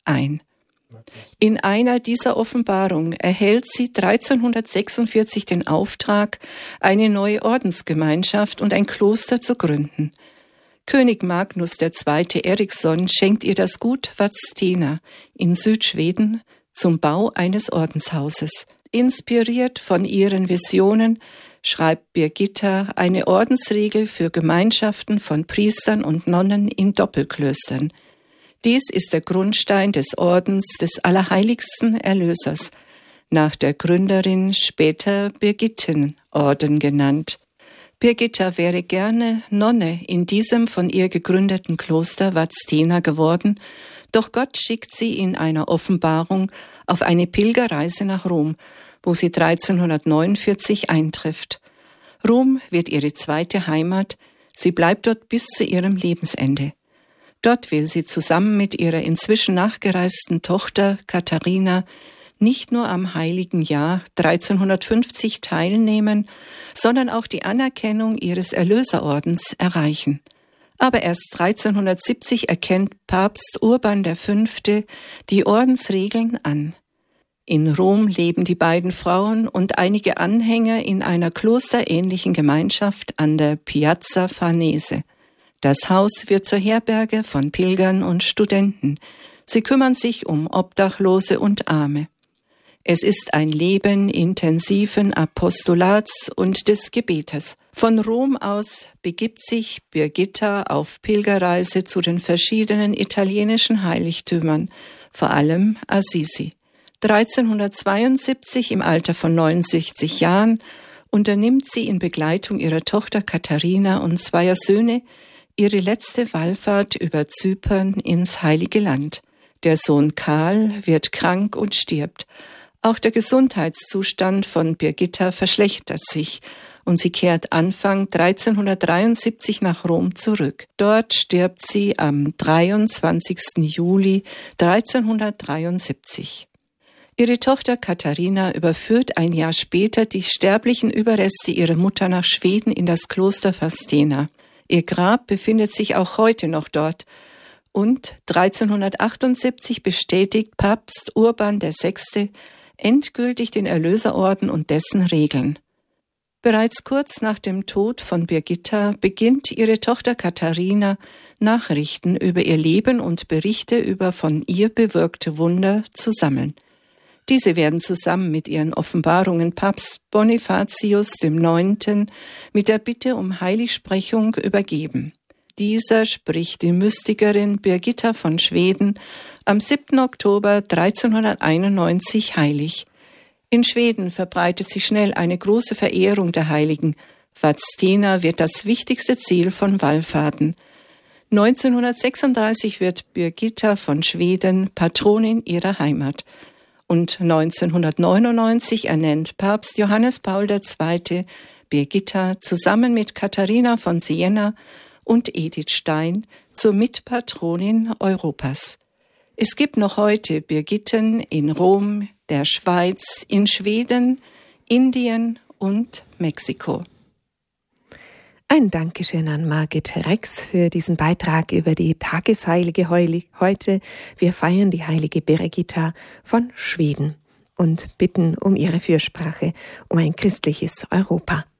ein. In einer dieser Offenbarungen erhält sie 1346 den Auftrag, eine neue Ordensgemeinschaft und ein Kloster zu gründen. König Magnus II. Eriksson schenkt ihr das Gut Vadstena in Südschweden zum Bau eines Ordenshauses. Inspiriert von ihren Visionen schreibt Birgitta eine Ordensregel für Gemeinschaften von Priestern und Nonnen in Doppelklöstern. Dies ist der Grundstein des Ordens des Allerheiligsten Erlösers, nach der Gründerin später Birgittenorden genannt. Birgitta wäre gerne Nonne in diesem von ihr gegründeten Kloster Vadstena geworden, doch Gott schickt sie in einer Offenbarung auf eine Pilgerreise nach Rom, wo sie 1349 eintrifft. Rom wird ihre zweite Heimat, sie bleibt dort bis zu ihrem Lebensende. Dort will sie zusammen mit ihrer inzwischen nachgereisten Tochter Katharina nicht nur am Heiligen Jahr 1350 teilnehmen, sondern auch die Anerkennung ihres Erlöserordens erreichen. Aber erst 1370 erkennt Papst Urban V. die Ordensregeln an. In Rom leben die beiden Frauen und einige Anhänger in einer klosterähnlichen Gemeinschaft an der Piazza Farnese. Das Haus wird zur Herberge von Pilgern und Studenten. Sie kümmern sich um Obdachlose und Arme. Es ist ein Leben intensiven Apostolats und des Gebetes. Von Rom aus begibt sich Birgitta auf Pilgerreise zu den verschiedenen italienischen Heiligtümern, vor allem Assisi. 1372, im Alter von 69 Jahren, unternimmt sie in Begleitung ihrer Tochter Katharina und zweier Söhne ihre letzte Wallfahrt über Zypern ins Heilige Land. Der Sohn Karl wird krank und stirbt. Auch der Gesundheitszustand von Birgitta verschlechtert sich und sie kehrt Anfang 1373 nach Rom zurück. Dort stirbt sie am 23. Juli 1373. Ihre Tochter Katharina überführt ein Jahr später die sterblichen Überreste ihrer Mutter nach Schweden in das Kloster Vadstena. Ihr Grab befindet sich auch heute noch dort und 1378 bestätigt Papst Urban VI. Endgültig den Erlöserorden und dessen Regeln. Bereits kurz nach dem Tod von Birgitta beginnt ihre Tochter Katharina, Nachrichten über ihr Leben und Berichte über von ihr bewirkte Wunder zu sammeln. Diese werden zusammen mit ihren Offenbarungen Papst Bonifatius IX. Mit der Bitte um Heiligsprechung übergeben. Dieser spricht die Mystikerin Birgitta von Schweden am 7. Oktober 1391 heilig. In Schweden verbreitet sich schnell eine große Verehrung der Heiligen. Vadstena wird das wichtigste Ziel von Wallfahrten. 1936 wird Birgitta von Schweden Patronin ihrer Heimat. Und 1999 ernennt Papst Johannes Paul II. Birgitta zusammen mit Katharina von Siena und Edith Stein zur Mitpatronin Europas. Es gibt noch heute Birgitten in Rom, der Schweiz, in Schweden, Indien und Mexiko. Ein Dankeschön an Margit Rex für diesen Beitrag über die Tagesheilige heute. Wir feiern die heilige Birgitta von Schweden und bitten um ihre Fürsprache um ein christliches Europa.